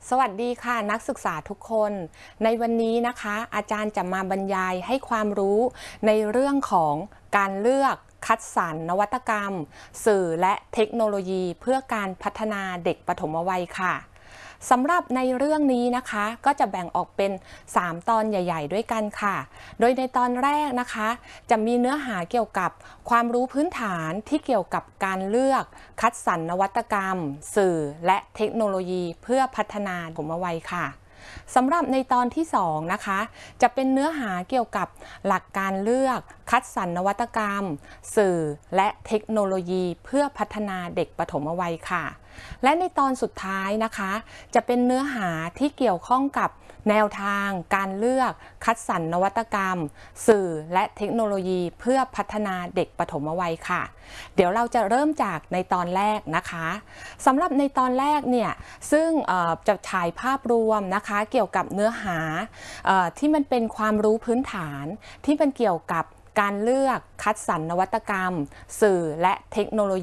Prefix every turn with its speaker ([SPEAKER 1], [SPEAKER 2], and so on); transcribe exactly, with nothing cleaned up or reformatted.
[SPEAKER 1] สวัสดีค่ะนักศึกษาทุกคนในวันนี้นะคะอาจารย์จะมาบรรยายให้ความรู้ในเรื่องของการเลือกคัดสรรนวัตกรรมสื่อและเทคโนโลยีเพื่อการพัฒนาเด็กปฐมวัยค่ะสำหรับในเรื่องนี้นะคะก็จะแบ่งออกเป็นสามตอนใหญ่ๆด้วยกันค่ะโดยในตอนแรกนะคะจะมีเนื้อหาเกี่ยวกับความรู้พื้นฐานที่เกี่ยวกับการเลือกคัดสรรนวัตกรรมสื่อและเทคโนโลยีเพื่อพัฒนาปฐมวัยค่ะสำหรับในตอนที่สองนะคะจะเป็นเนื้อหาเกี่ยวกับหลักการเลือกคัดสรรนวัตกรรมสื่อและเทคโนโลยีเพื่อพัฒนาเด็กปฐมวัยค่ะและในตอนสุดท้ายนะคะจะเป็นเนื้อหาที่เกี่ยวข้องกับแนวทางการเลือกคัดสรรนวัตกรรมสื่อและเทคโนโลยีเพื่อพัฒนาเด็กปฐมวัยค่ะเดี๋ยวเราจะเริ่มจากในตอนแรกนะคะสำหรับในตอนแรกเนี่ยซึ่งจะฉายภาพรวมนะคะเกี่ยวกับเนื้อหาที่มันเป็นความรู้พื้นฐานที่มันเกี่ยวกับการเลือกคัดสรรนวัตกรรมสื่อและเทคโนโลยี